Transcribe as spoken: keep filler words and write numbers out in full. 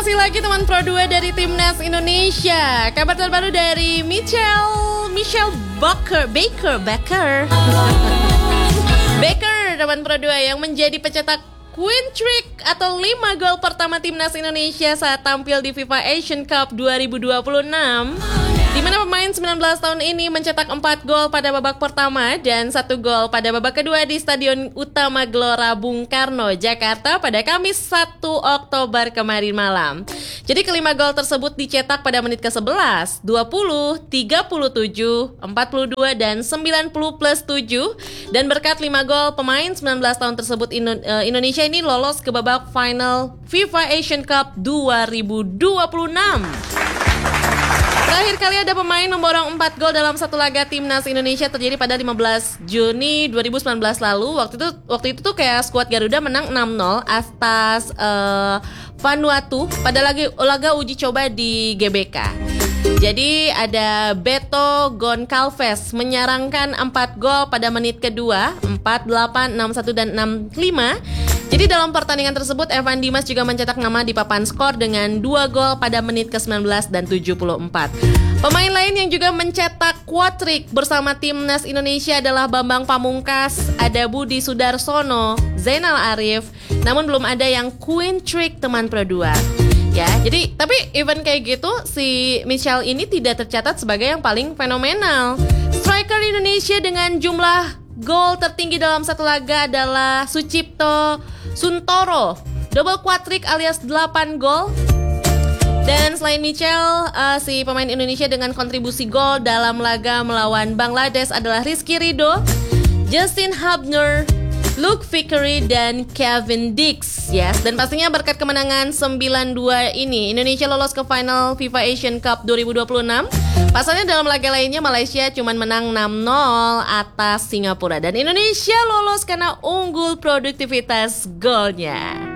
Masih lagi teman Pro dua dari Timnas Indonesia. Kabar terbaru dari Michelle Michelle Baker Baker Baker Baker teman Pro dua yang menjadi pencetak Queen Trick atau lima gol pertama Timnas Indonesia saat tampil di FIFA Asian Cup dua ribu dua puluh enam, di mana pemain sembilan belas tahun ini mencetak empat gol pada babak pertama dan satu gol pada babak kedua di Stadion Utama Gelora Bung Karno, Jakarta pada Kamis satu Oktober kemarin malam. Jadi kelima gol tersebut dicetak pada menit ke sebelas, dua puluh, tiga puluh tujuh, empat puluh dua, dan sembilan puluh plus tujuh. Dan berkat lima gol pemain sembilan belas tahun tersebut, Indonesia ini lolos ke babak final FIFA Asian Cup dua ribu dua puluh enam. Terakhir kali ada pemain memborong empat gol dalam satu laga Timnas Indonesia terjadi pada lima belas Juni dua ribu sembilan belas lalu. Waktu itu waktu itu tuh kayak skuad Garuda menang enam nol atas uh, Vanuatu pada laga, laga uji coba di G B K. Jadi ada Beto Goncalves menyarangkan empat gol pada menit kedua, empat, delapan, enam satu, dan enam lima. Jadi dalam pertandingan tersebut Evan Dimas juga mencetak nama di papan skor dengan dua gol pada menit ke sembilan belas dan tujuh puluh empat. Pemain lain yang juga mencetak quadrick bersama Timnas Indonesia adalah Bambang Pamungkas, ada Budi Sudarsono, Zainal Arif, namun belum ada yang Queen Trick teman Pro dua. Ya, jadi tapi event kayak gitu si Michelle ini tidak tercatat sebagai yang paling fenomenal. Striker Indonesia dengan jumlah gol tertinggi dalam satu laga adalah Sucipto Suntoro, double quadrick alias delapan gol. Dan selain Michelle, uh, si pemain Indonesia dengan kontribusi gol dalam laga melawan Bangladesh adalah Rizky Ridho, Justin Hubner, Luke Vickery, dan Kevin Dix. Yes, dan pastinya berkat kemenangan sembilan dua ini Indonesia lolos ke final FIFA Asian Cup dua ribu dua puluh enam. Pasalnya dalam laga lainnya Malaysia cuma menang enam nol atas Singapura dan Indonesia lolos karena unggul produktivitas golnya.